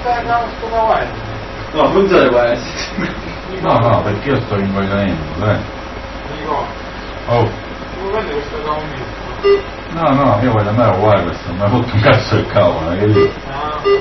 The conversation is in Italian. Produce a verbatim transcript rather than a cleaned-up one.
sto cavallo? No, funziona può essere. No, no, perché io sto ingoiando, dai. Dico, Oh. tu vedi questo camomillo? No, no, io voglio andare a guardare questo, mi ha fatto un cazzo del cavolo, che lì. Ah,